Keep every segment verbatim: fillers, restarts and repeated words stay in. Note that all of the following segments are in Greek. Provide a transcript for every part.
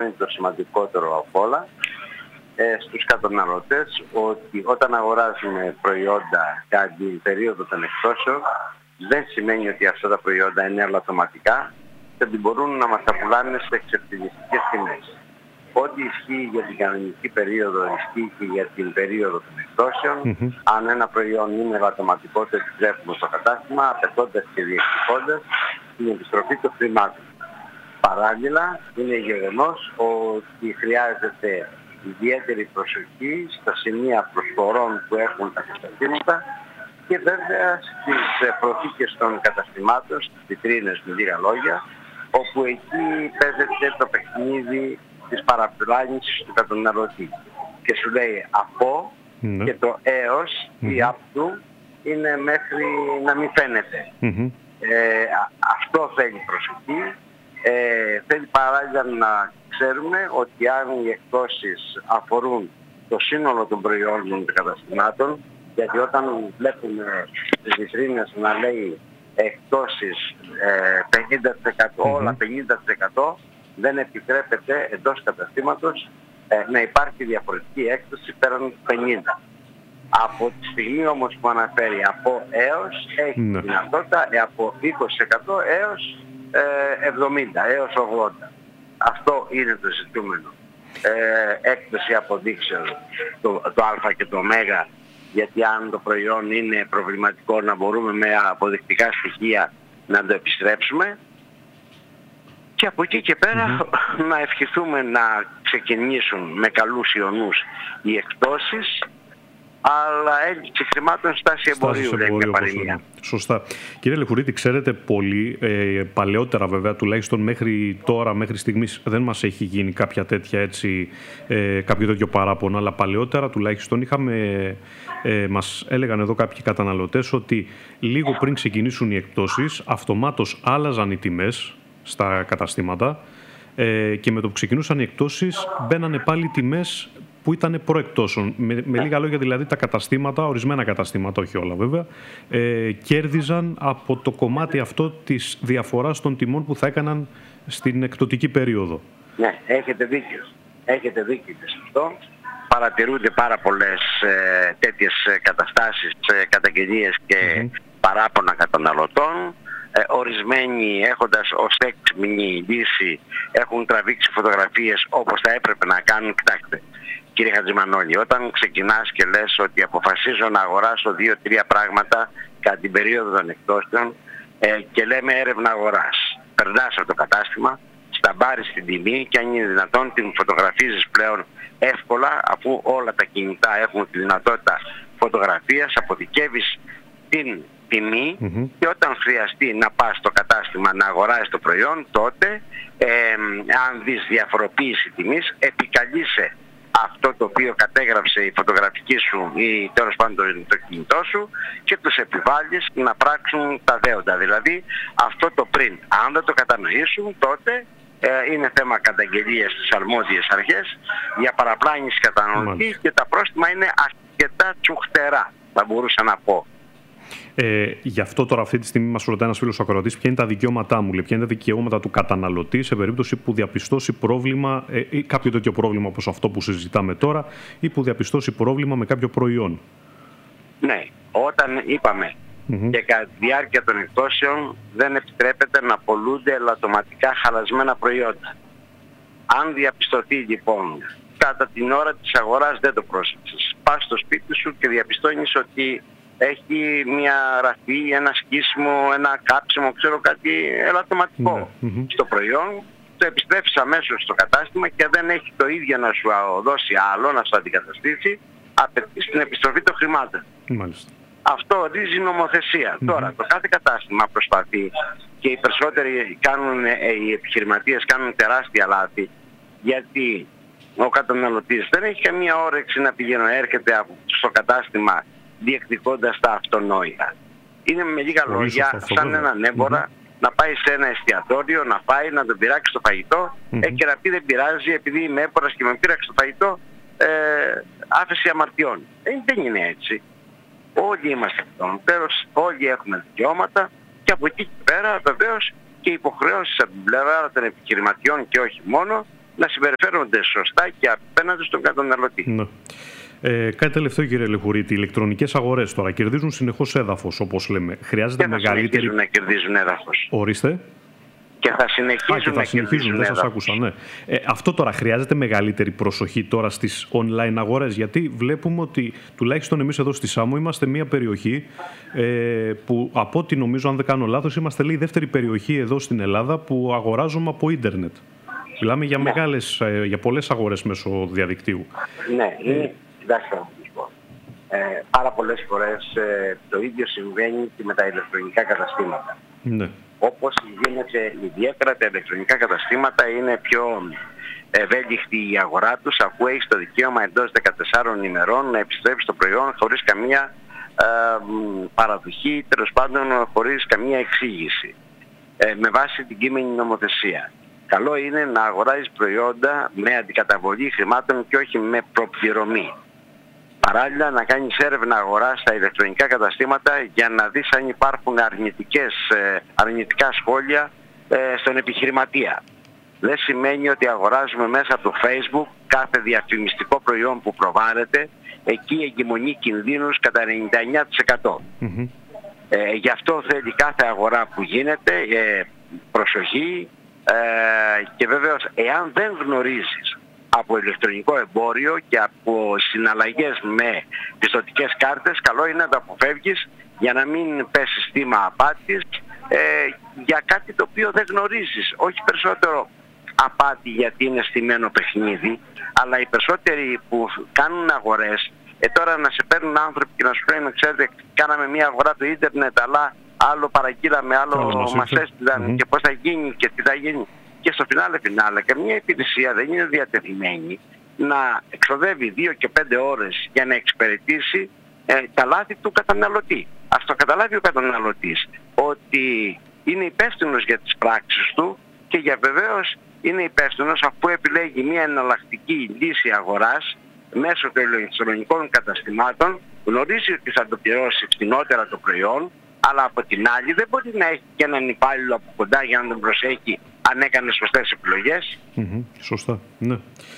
είναι το σημαντικότερο από όλα, ε, στους καταναλωτές, ότι όταν αγοράζουμε προϊόντα κατά την περίοδο των εκπτώσεων, δεν σημαίνει ότι αυτά τα προϊόντα είναι ελαττωματικά και ότι μπορούν να μας τα πουλάνε σε εξευτελιστικές τιμές. Ό,τι ισχύει για την κανονική περίοδο ισχύει και για την περίοδο των εκπτώσεων. Mm-hmm. Αν ένα προϊόν είναι ελαττωματικό, το επιτρέπουμε στο κατάστημα, απαιτώντας και διεκδικώντας την επιστροφή των χρημάτων. Παράλληλα, είναι γεγονός ότι χρειάζεται ιδιαίτερη προσοχή στα σημεία προσφορών που έχουν τα καταστήματα και βέβαια στις προθήκες των καταστημάτων, στις βιτρίνες με λίγα λόγια, όπου εκεί παίζεται το παιχνίδι της παραπλάνησης του καταναλωτή. Και σου λέει από mm-hmm. και το έως mm-hmm. ή αυτού είναι μέχρι να μην φαίνεται. Mm-hmm. Ε, αυτό θέλει προσοχή. Ε, θέλει παράλληλα να ξέρουμε ότι αν οι εκπτώσεις αφορούν το σύνολο των προϊόντων των καταστημάτων, γιατί όταν βλέπουμε τις βιτρίνες να λέει εκπτώσεις ε, πενήντα τοις εκατό, mm-hmm. όλα πενήντα τοις εκατό, δεν επιτρέπεται εντός καταστήματος ε, να υπάρχει διαφορετική έκπτωση πέραν του πενήντα. Από τη στιγμή όμως που αναφέρει από έως, έχει mm-hmm. δυνατότητα ε, από είκοσι τοις εκατό έως ε, εβδομήντα τοις εκατό έως ογδόντα τοις εκατό. Αυτό είναι το ζητούμενο. Ε, έκπτωση αποδείξεων το, το α και το ω, γιατί αν το προϊόν είναι προβληματικό να μπορούμε με αποδεικτικά στοιχεία να το επιστρέψουμε. Και από εκεί και πέρα mm-hmm. να ευχηθούμε να ξεκινήσουν με καλούς ιονούς οι εκπτώσεις, αλλά έλλειψη χρημάτων στάση εμπορίου, λέει μια παροιμία. Σωστά. Κύριε Λεχουρίτη, ξέρετε πολύ, ε, παλαιότερα βέβαια, τουλάχιστον μέχρι τώρα, μέχρι στιγμής, δεν μας έχει γίνει κάποια τέτοια έτσι, ε, κάποιο τέτοιο παράπονο, αλλά παλαιότερα τουλάχιστον είχαμε, ε, μας έλεγαν εδώ κάποιοι καταναλωτές ότι λίγο πριν ξεκινήσουν οι εκπτώσεις, αυτομάτως άλλαζαν οι τιμές στα καταστήματα ε, και με το που ξεκινούσαν οι εκπτώσεις μπαίνανε πάλι τιμές που ήταν προεκτώσεων. Με, με λίγα λόγια δηλαδή τα καταστήματα, ορισμένα καταστήματα, όχι όλα βέβαια, ε, κέρδιζαν από το κομμάτι αυτό της διαφοράς των τιμών που θα έκαναν στην εκπτωτική περίοδο. Ναι, έχετε δίκιο. Έχετε δίκιο σε αυτό. Παρατηρούνται πάρα πολλές ε, τέτοιες καταστάσεις, ε, καταγγελίες και mm-hmm. παράπονα καταναλωτών. Ε, ορισμένοι έχοντας ως έξυπνη λύση έχουν τραβήξει φωτογραφίες όπως θα έπρεπε να κάνουν. Κοιτάξτε, κύριε Χατζημανόλη, όταν ξεκινάς και λες ότι αποφασίζω να αγοράσω δύο τρία πράγματα κατά την περίοδο των εκπτώσεων ε, και λέμε έρευνα αγοράς, περνάς από το κατάστημα, σταμπάρεις την τιμή και αν είναι δυνατόν την φωτογραφίζεις πλέον εύκολα, αφού όλα τα κινητά έχουν τη δυνατότητα φωτογραφίας, αποθηκεύεις την τιμή mm-hmm. και όταν χρειαστεί να πας στο κατάστημα να αγοράσεις το προϊόν, τότε ε, αν δεις διαφοροποίηση τιμής, επικαλείσαι αυτό το οποίο κατέγραψε η φωτογραφική σου ή τέλος πάντων το κινητό σου και τους επιβάλλεις να πράξουν τα δέοντα. Δηλαδή αυτό το πριν. Αν δεν το κατανοήσουν, τότε ε, είναι θέμα καταγγελίας στις αρμόδιες αρχές για παραπλάνηση καταναλωτή και τα πρόστιμα είναι αρκετά τσουχτερά, θα μπορούσα να πω. Ε, γι' αυτό τώρα αυτή τη στιγμή μας ρωτάει ένας φίλος ακροατής ποια είναι τα δικαιώματά μου, λέει, ποια είναι τα δικαιώματα του καταναλωτή σε περίπτωση που διαπιστώσει πρόβλημα ε, ή κάποιο τέτοιο πρόβλημα όπως αυτό που συζητάμε τώρα ή που διαπιστώσει πρόβλημα με κάποιο προϊόν. Ναι, όταν είπαμε mm-hmm. και κατά τη διάρκεια των εκπτώσεων δεν επιτρέπεται να πωλούνται ελαττωματικά χαλασμένα προϊόντα. Αν διαπιστωθεί λοιπόν κατά την ώρα της αγοράς δεν το πρόσεξες, πας στο σπίτι σου και διαπιστώνεις ότι έχει μια ραφή, ένα σκίσιμο, ένα κάψιμο, ξέρω κάτι ελαττωματικό mm-hmm. στο προϊόν, το επιστρέφεις αμέσως στο κατάστημα και δεν έχει το ίδιο να σου δώσει άλλο, να σου αντικαταστήσει, απαιτεί την επιστροφή των χρημάτων. Μάλιστα. Αυτό ορίζει νομοθεσία. Mm-hmm. Τώρα, το κάθε κατάστημα προσπαθεί και οι περισσότεροι κάνουν, οι επιχειρηματίες κάνουν τεράστια λάθη, γιατί ο καταναλωτής δεν έχει καμία όρεξη να πηγαίνει, έρχεται στο κατάστημα διεκδικώντας τα αυτονόητα. Είναι με λίγα Πολύ λόγια αυτό, σαν έναν έμπορα mm-hmm. να πάει σε ένα εστιατόριο, να πάει να τον πειράξει το φαγητό mm-hmm. ε, και να πει δεν πειράζει επειδή είμαι έμπορας και με πείραξε το φαγητό, ε, άφεση αμαρτιών. Ε, δεν είναι έτσι. Όλοι είμαστε αυτονότερος, όλοι έχουμε δικαιώματα και από εκεί και πέρα βεβαίως και υποχρεώσεις από την πλευρά των επιχειρηματιών και όχι μόνο να συμπεριφέρονται σωστά και απέναντι στον καταναλωτή. Ναι. Ε, κάτι τελευταίο, κύριε Λεχουρίτη. Οι ηλεκτρονικές αγορές τώρα κερδίζουν συνεχώς έδαφος, όπως λέμε. Χρειάζεται και θα μεγαλύτερη. συνεχίζουν να κερδίζουν έδαφος. Ορίστε. Και θα συνεχίζουν, Α, και θα να συνεχίζουν, δεν σας άκουσα, ναι. Ε, αυτό τώρα χρειάζεται μεγαλύτερη προσοχή τώρα στις online αγορές, γιατί βλέπουμε ότι τουλάχιστον εμείς εδώ στη Σάμο είμαστε μια περιοχή ε, που από ό,τι νομίζω, αν δεν κάνω λάθος, είμαστε λέει η δεύτερη περιοχή εδώ στην Ελλάδα που αγοράζουμε από ίντερνετ. Μιλάμε για, ναι. μεγάλες, ε, για πολλές αγορές μέσω διαδικτύου. Ναι, είναι, κοιτάξτε να σας πω. Ε, πάρα πολλές φορές ε, το ίδιο συμβαίνει και με τα ηλεκτρονικά καταστήματα. Ναι. Όπως γίνεται ιδιαίτερα τα ηλεκτρονικά καταστήματα, είναι πιο ευέλικτη η αγορά τους, αφού έχει το δικαίωμα εντός δεκατεσσάρων ημερών να επιστρέψει το προϊόν χωρίς καμία ε, παραδοχή, τέλος πάντων χωρίς καμία εξήγηση, ε, με βάση την κείμενη νομοθεσία. Καλό είναι να αγοράζεις προϊόντα με αντικαταβολή χρημάτων και όχι με προπληρωμή. Παράλληλα, να κάνεις έρευνα αγοράς στα ηλεκτρονικά καταστήματα για να δεις αν υπάρχουν αρνητικές, αρνητικά σχόλια στον επιχειρηματία. Δεν σημαίνει ότι αγοράζουμε μέσα από το Facebook κάθε διαφημιστικό προϊόν που προβάλλεται, εκεί εγκυμονεί κινδύνους κατά ενενήντα εννέα τοις εκατό. Mm-hmm. Ε, γι' αυτό θέλει κάθε αγορά που γίνεται ε, προσοχή ε, και βέβαιως εάν δεν γνωρίζεις από ηλεκτρονικό εμπόριο και από συναλλαγές με πιστωτικές κάρτες, καλό είναι να τα αποφεύγεις για να μην πέσεις θύμα απάτης ε, για κάτι το οποίο δεν γνωρίζεις. Όχι περισσότερο απάτη γιατί είναι στημένο παιχνίδι, αλλά οι περισσότεροι που κάνουν αγορές, ε, τώρα να σε παίρνουν άνθρωποι και να σου λένε, ξέρετε, κάναμε μια αγορά του ίντερνετ, αλλά άλλο παραγγείλαμε, άλλο μας έστειλαν mm-hmm. και πώς θα γίνει και τι θα γίνει. Και στο φινάλε φινάλε, καμία υπηρεσία δεν είναι διατεθειμένη να εξοδεύει δύο και πέντε ώρες για να εξυπηρετήσει ε, τα λάθη του καταναλωτή. Ας το καταλάβει ο καταναλωτής ότι είναι υπεύθυνος για τις πράξεις του και για βεβαίως είναι υπεύθυνος αφού επιλέγει μια εναλλακτική λύση αγοράς μέσω των ηλεκτρονικών καταστημάτων, γνωρίζει ότι θα το πληρώσει φθηνότερα το προϊόν, αλλά από την άλλη δεν μπορεί να έχει και έναν υπάλληλο από κοντά για να τον προσέχει αν έκανε σωστές επιλογές. Mm-hmm. Σωστά, ναι.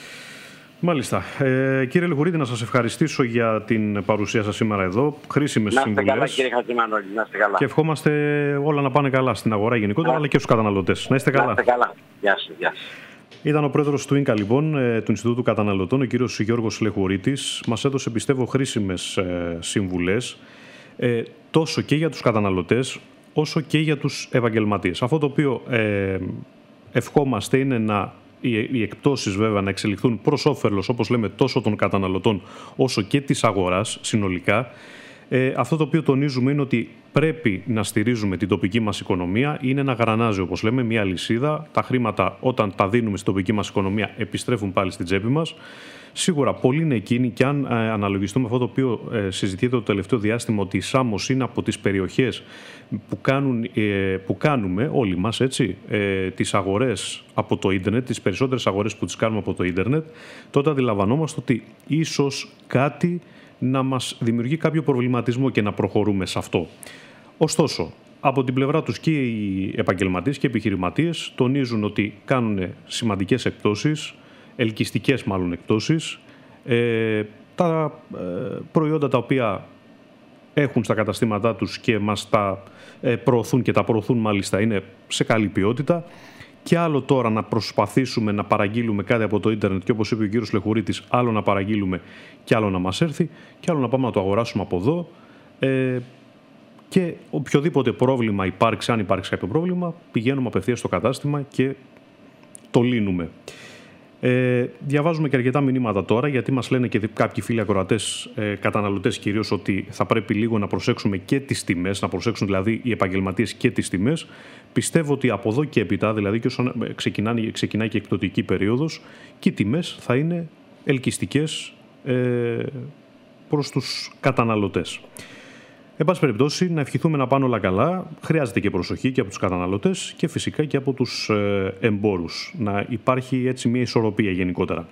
Μάλιστα. Ε, κύριε Λεχουρίτη, να σας ευχαριστήσω για την παρουσία σας σήμερα εδώ. Χρήσιμες συμβουλές. Να είστε καλά, κύριε Χατζημανόλη, να είστε καλά. Και ευχόμαστε όλα να πάνε καλά στην αγορά γενικότερα, αλλά και στους καταναλωτές. Να είστε καλά. Να είστε καλά. Γεια σας. Γεια σας. Ήταν ο πρόεδρος του ίνκα, λοιπόν, του Ινστιτούτου Καταναλωτών, ο κύριος Γιώργος Λεχουρίτης. Μας έδωσε, πιστεύω, χρήσιμες ε, συμβουλές, ε, τόσο και για τους καταναλωτές, όσο και για τους επαγγελματίες. Αυτό το οποίο ε, ευχόμαστε είναι να οι εκπτώσεις βέβαια να εξελιχθούν προς όφελος, όπως λέμε, τόσο των καταναλωτών όσο και της αγοράς συνολικά. Ε, αυτό το οποίο τονίζουμε είναι ότι πρέπει να στηρίζουμε την τοπική μας οικονομία. Είναι ένα γρανάζι, όπως λέμε, μια λυσίδα. Τα χρήματα όταν τα δίνουμε στην τοπική μας οικονομία επιστρέφουν πάλι στην τσέπη μας. Σίγουρα πολλοί είναι εκείνοι και αν ε, αναλογιστούμε αυτό το οποίο ε, συζητείται το τελευταίο διάστημα, ότι η Σάμος είναι από τις περιοχές που, κάνουν, ε, που κάνουμε όλοι μας, έτσι, ε, τις αγορές από το ίντερνετ, τις περισσότερες αγορές που τις κάνουμε από το ίντερνετ, τότε αντιλαμβανόμαστε ότι ίσως κάτι να μας δημιουργεί κάποιο προβληματισμό και να προχωρούμε σε αυτό. Ωστόσο, από την πλευρά τους και οι επαγγελματίες και οι επιχειρηματίες τονίζουν ότι κάνουν σημαντικές εκπτώσεις, ελκυστικές μάλλον εκπτώσεις. Ε, τα ε, προϊόντα τα οποία έχουν στα καταστήματά τους και μας τα ε, προωθούν και τα προωθούν μάλιστα είναι σε καλή ποιότητα. Και άλλο τώρα να προσπαθήσουμε να παραγγείλουμε κάτι από το ίντερνετ και όπως είπε ο κύριος Λεχουρίτης, άλλο να παραγγείλουμε και άλλο να μας έρθει και άλλο να πάμε να το αγοράσουμε από εδώ. Ε, και οποιοδήποτε πρόβλημα υπάρξει, αν υπάρξει κάποιο πρόβλημα, πηγαίνουμε απευθείας στο κατάστημα και το λύνουμε. Ε, διαβάζουμε και αρκετά μηνύματα τώρα, γιατί μας λένε και κάποιοι φίλοι ακροατές, ε, καταναλωτές κυρίως, ότι θα πρέπει λίγο να προσέξουμε και τις τιμές, να προσέξουν δηλαδή οι επαγγελματίες και τις τιμές. Πιστεύω ότι από εδώ και έπειτα, δηλαδή και όσο ξεκινάει, ξεκινάει και η εκπτωτική περίοδος, και οι τιμές θα είναι ελκυστικές ε, προς τους καταναλωτές. Εν πάση περιπτώσει, να ευχηθούμε να πάνε όλα καλά. Χρειάζεται και προσοχή και από τους καταναλωτές και φυσικά και από τους εμπόρους. Να υπάρχει έτσι μια ισορροπία γενικότερα.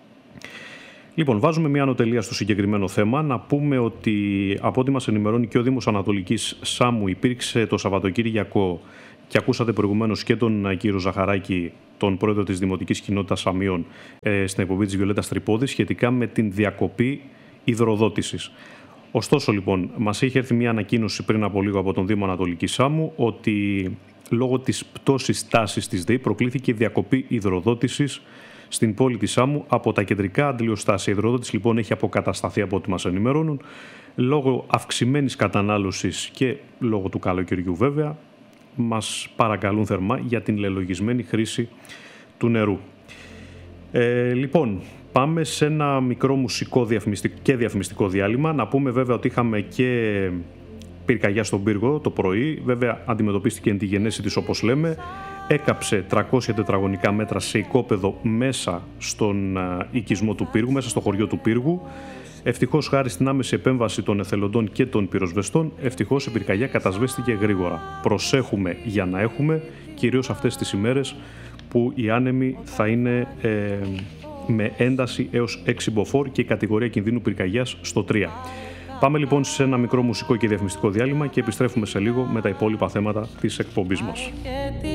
Λοιπόν, βάζουμε μια ανωτελεία στο συγκεκριμένο θέμα. Να πούμε ότι από ό,τι μας ενημερώνει και ο Δήμος Ανατολικής Σάμου, υπήρξε το Σαββατοκύριακο Και ακούσατε προηγουμένως και τον κύριο Ζαχαράκη, τον πρόεδρο της Δημοτικής Κοινότητας Αμίων, στην εκπομπή της Βιολέτας Τρυπόδης, σχετικά με την διακοπή υδροδότησης. Ωστόσο, λοιπόν, μας είχε έρθει μια ανακοίνωση πριν από λίγο από τον Δήμο Ανατολικής Σάμου ότι λόγω της πτώσης τάσης της ΔΕΗ προκλήθηκε διακοπή υδροδότησης στην πόλη της Σάμου από τα κεντρικά αντλιοστάσια. Η υδροδότηση, λοιπόν, έχει αποκατασταθεί από ό,τι μας ενημερώνουν λόγω αυξημένης κατανάλωσης και λόγω του καλοκαιριού, βέβαια. Μας παρακαλούν θερμά για την λελογισμένη χρήση του νερού. Ε, λοιπόν, πάμε σε ένα μικρό μουσικό και διαφημιστικό διάλειμμα. Να πούμε βέβαια ότι είχαμε και πυρκαγιά στον πύργο το πρωί. Βέβαια αντιμετωπίστηκε εν τη γενέση της, όπως λέμε. Έκαψε τριακόσια τετραγωνικά μέτρα σε οικόπεδο μέσα στον οικισμό του πύργου, μέσα στο χωριό του πύργου. Ευτυχώς, χάρη στην άμεση επέμβαση των εθελοντών και των πυροσβεστών, ευτυχώς η πυρκαγιά κατασβέστηκε γρήγορα. Προσέχουμε για να έχουμε, κυρίως αυτές τις ημέρες που οι άνεμοι θα είναι ε, με ένταση έως έξι μποφόρ και η κατηγορία κινδύνου πυρκαγιάς στο τρία. Πάμε λοιπόν σε ένα μικρό μουσικό και διαφημιστικό διάλειμμα και επιστρέφουμε σε λίγο με τα υπόλοιπα θέματα της εκπομπής μας.